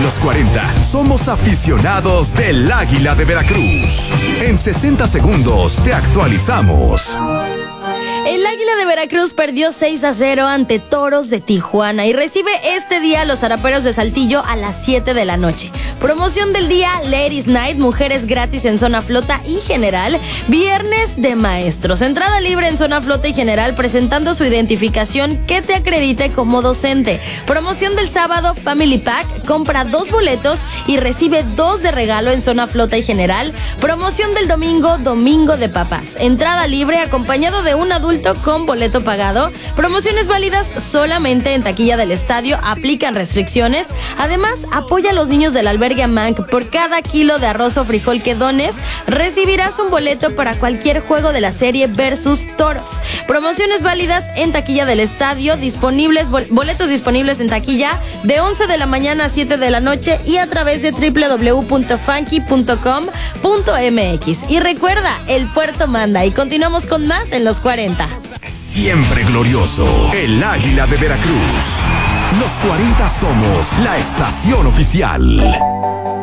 los 40 somos aficionados del Águila de Veracruz. En 60 segundos te actualizamos. El Águila de Veracruz perdió 6-0 ante Toros de Tijuana y recibe este día a los Zaraperos de Saltillo a las 7 de la noche. Promoción del día, Ladies Night, mujeres gratis en Zona Flota y General. Viernes de maestros, entrada libre en Zona Flota y General presentando su identificación que te acredite como docente. Promoción del sábado, Family Pack, compra 2 boletos y recibe 2 de regalo en Zona Flota y General. Promoción del domingo, Domingo de Papás, entrada libre acompañado de un adulto con boleto pagado. Promociones válidas solamente en taquilla del estadio, aplican restricciones. Además, apoya a los niños del albergue Amanc. Por cada kilo de arroz o frijol que dones, recibirás un boleto para cualquier juego de la serie versus Toros. Promociones válidas en taquilla del estadio, boletos disponibles en taquilla de 11 de la mañana a 7 de la noche y a través de www.funky.com.mx. Y recuerda, el puerto manda, y continuamos con más en los 40. Siempre glorioso, el Águila de Veracruz. Los 40 somos la estación oficial.